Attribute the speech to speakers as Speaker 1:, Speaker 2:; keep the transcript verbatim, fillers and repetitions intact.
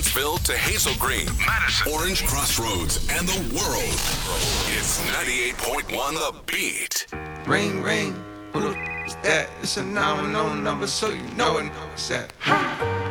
Speaker 1: Brownsville to Hazel Green, Madison, Orange Crossroads, and the world. It's ninety-eight point one The Beat.
Speaker 2: Ring, ring, who the f- is that? It's a nine one zero number, so you know it. It's that.